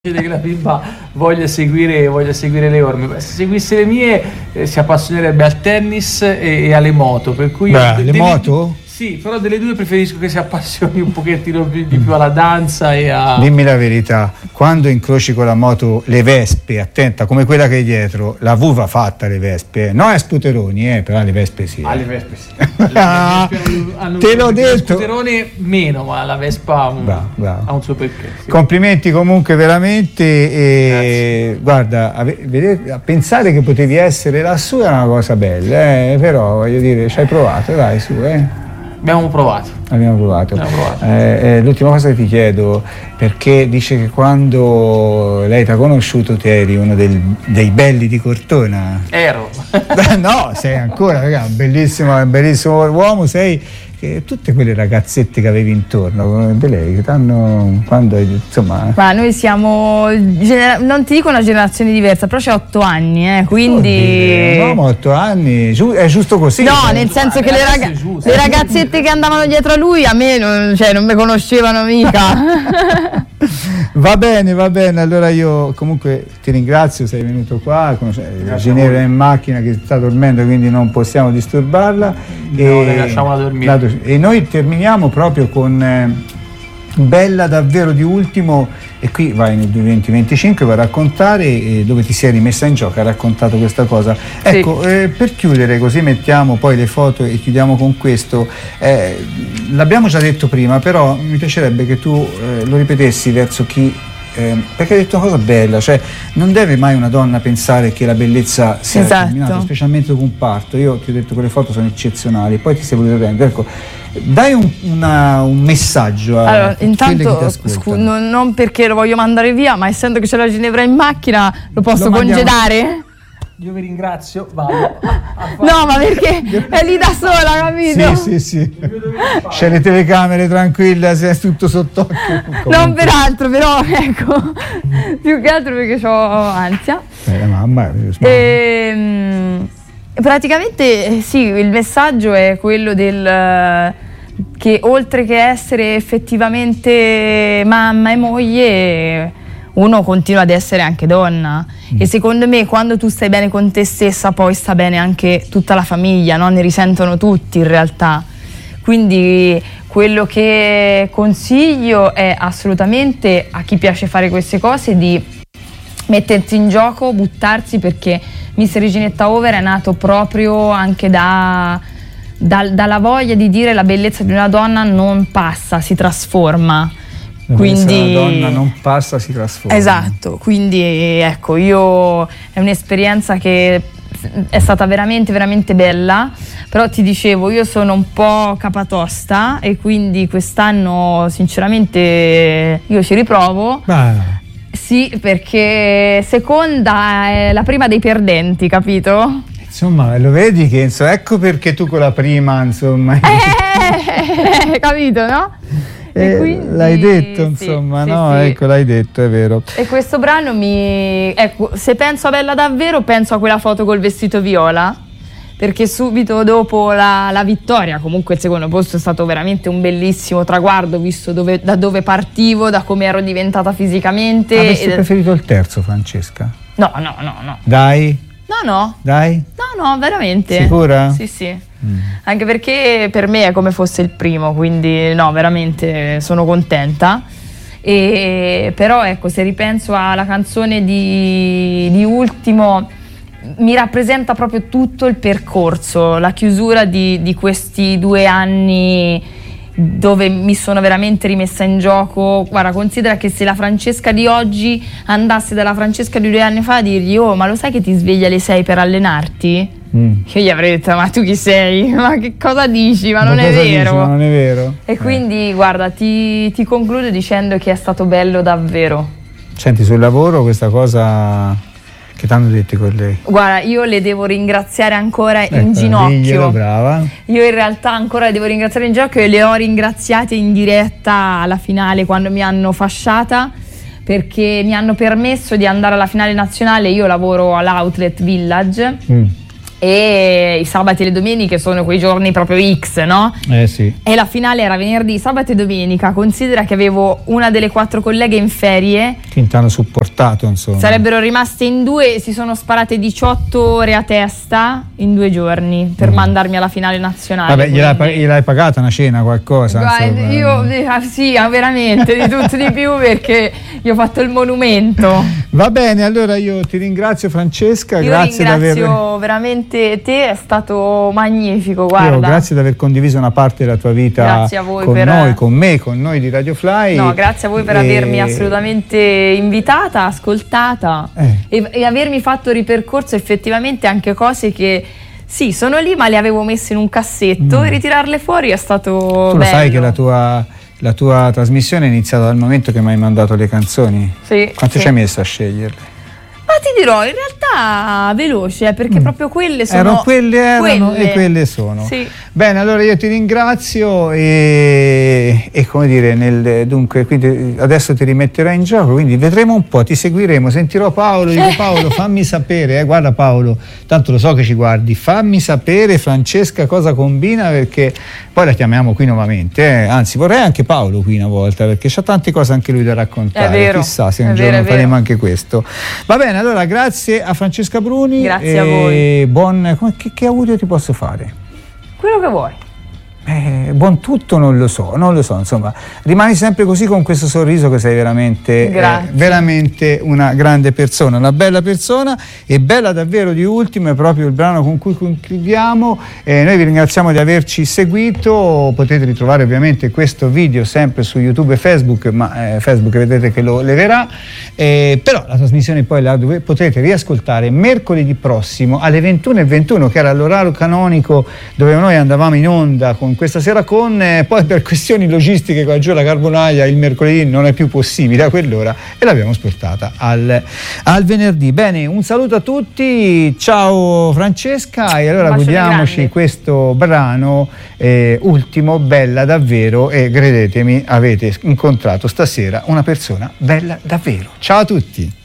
Che la bimba voglia seguire le orme. Se seguisse le mie si appassionerebbe al tennis e alle moto, per cui le moto? Sì, però delle due preferisco che si appassioni un pochettino di più alla danza e a... Dimmi la verità, quando incroci con la moto le vespe, attenta, come quella che è dietro, la V va fatta le vespe, no a sputeroni, però le vespe sì. Le vespe sì. Hanno te l'ho detto. Lo sputerone meno, ma la vespa ha un suo perché. Sì. Complimenti comunque veramente e guarda, pensare che potevi essere lassù è una cosa bella, però voglio dire, ci hai provato, dai, su, Abbiamo provato. L'ultima cosa che ti chiedo, perché dice che quando lei ti ha conosciuto tu eri uno dei belli di Cortona. Ero. No, sei ancora, ragazzi, un bellissimo uomo, sei che tutte quelle ragazzette che avevi intorno, lei, che t'hanno, quando, insomma... Ma noi siamo, non ti dico una generazione diversa, però c'è 8 anni, quindi... No, ma 8 anni, è giusto così. No, nel senso che le ragazzette che andavano dietro a lui a me non mi conoscevano mica. Va bene, allora io comunque ti ringrazio, sei venuto qua, Ginevra è in macchina che sta dormendo, quindi non possiamo disturbarla. Le lasciamola dormire. E noi terminiamo proprio con Bella davvero di ultimo, e qui vai nel 2025 per raccontare dove ti sei rimessa in gioco, hai raccontato questa cosa. Ecco, sì. Per chiudere, così mettiamo poi le foto e chiudiamo con questo, l'abbiamo già detto prima, però mi piacerebbe che tu lo ripetessi verso chi... perché hai detto una cosa bella, cioè non deve mai una donna pensare che la bellezza sia terminata, specialmente dopo un parto. Io ti ho detto che le foto sono eccezionali, poi ti sei voluto rendere, ecco, dai un messaggio a intanto non perché lo voglio mandare via, ma essendo che c'è la Ginevra in macchina lo posso congedare? Io vi ringrazio, vado. No, ma perché è lì da sola, capito? Sì. C'è le telecamere, tranquilla, sei tutto sott'occhio. Non per altro, però ecco, più che altro perché ho ansia. Praticamente sì, il messaggio è quello che oltre che essere effettivamente mamma e moglie, uno continua ad essere anche donna. E secondo me quando tu stai bene con te stessa poi sta bene anche tutta la famiglia, no? Ne risentono tutti in realtà. Quindi quello che consiglio è assolutamente a chi piace fare queste cose di mettersi in gioco, buttarsi, perché Miss Reginetta Over è nato proprio anche dalla voglia di dire la bellezza di una donna non passa, si trasforma. Quindi la donna non passa, si trasforma. Esatto, quindi ecco, è un'esperienza che è stata veramente veramente bella, però ti dicevo, io sono un po' capatosta e quindi quest'anno sinceramente io ci riprovo. Sì, perché seconda è la prima dei perdenti, capito? Insomma, lo vedi che ecco perché tu con la prima, insomma... capito, no? Quindi, l'hai detto, insomma, no? Sì. Ecco, l'hai detto, è vero. E questo brano ecco, se penso a Bella davvero, penso a quella foto col vestito viola, perché subito dopo la vittoria, comunque il secondo posto è stato veramente un bellissimo traguardo, visto da dove partivo, da come ero diventata fisicamente. Avresti preferito il terzo, Francesca? No. Dai? No. Dai? No, veramente. Sicura? Sì. Anche perché per me è come fosse il primo, quindi no, veramente sono contenta. Però ecco, se ripenso alla canzone di Ultimo, mi rappresenta proprio tutto il percorso, la chiusura di questi 2 anni dove mi sono veramente rimessa in gioco. Guarda, considera che se la Francesca di oggi andasse dalla Francesca di 2 anni fa a dirgli "Oh, ma lo sai che ti svegli alle 6 per allenarti?" Io gli avrei detto "Ma tu chi sei? Ma che cosa dici? Ma non è vero." Ma non è vero. E quindi guarda, ti concludo dicendo che è stato bello davvero. Senti, sul lavoro questa cosa che ti hanno detto i colleghi? Guarda, io le devo ringraziare ancora in ginocchio. Diglielo, brava. Io in realtà ancora le devo ringraziare in ginocchio e le ho ringraziate in diretta alla finale quando mi hanno fasciata, perché mi hanno permesso di andare alla finale nazionale. Io lavoro all'Outlet Village e i sabati e le domeniche sono quei giorni proprio X, no? Sì. E la finale era venerdì, sabato e domenica. Considera che avevo una delle 4 colleghe in ferie. Che ti hanno supportato, insomma. Sarebbero rimaste in 2 e si sono sparate 18 ore a testa in 2 giorni per mandarmi alla finale nazionale. Vabbè, gliel'hai pagata una cena, qualcosa? Guarda, io sì, veramente, di tutto di più, perché gli ho fatto il monumento. Va bene, allora io ti ringrazio, Francesca. Io ringrazio veramente te, è stato magnifico, guarda. Grazie di aver condiviso una parte della tua vita grazie a voi con noi di Radio Fly. No, grazie a voi per avermi assolutamente invitata, ascoltata e avermi fatto ripercorso effettivamente anche cose che sì, sono lì, ma le avevo messe in un cassetto e ritirarle fuori è stato bello. Tu lo sai che la tua trasmissione è iniziata dal momento che mi hai mandato le canzoni? Sì. Quanto ci hai messo a sceglierle? Ma ti dirò, in realtà veloce, perché proprio quelle sono quelle e quelle sono. Sì. Bene, allora io ti ringrazio e come dire, dunque, quindi adesso ti rimetterai in gioco, quindi vedremo un po', ti seguiremo, sentirò Paolo, dico Paolo fammi sapere, guarda Paolo, tanto lo so che ci guardi, fammi sapere Francesca cosa combina, perché poi la chiamiamo qui nuovamente, anzi vorrei anche Paolo qui una volta, perché c'ha tante cose anche lui da raccontare, è vero, chissà se un giorno faremo anche questo. Va bene, allora grazie a Francesca Bruni. Grazie a voi. Che audio ti posso fare? Quello che vuoi. Buon tutto non lo so, insomma, rimani sempre così con questo sorriso che sei veramente una grande persona, una bella persona, e bella davvero di ultimo è proprio il brano con cui concludiamo. Noi vi ringraziamo di averci seguito, potete ritrovare ovviamente questo video sempre su YouTube e Facebook, ma Facebook vedete che lo leverà, però la trasmissione poi la potete riascoltare mercoledì prossimo alle 21:21, che era l'orario canonico dove noi andavamo in onda con questa sera poi per questioni logistiche con Giù la Carbonaglia il mercoledì non è più possibile a quell'ora e l'abbiamo sportata al venerdì. Bene, un saluto a tutti, ciao Francesca, e allora godiamoci questo brano ultimo, bella davvero, e credetemi avete incontrato stasera una persona bella davvero. Ciao a tutti.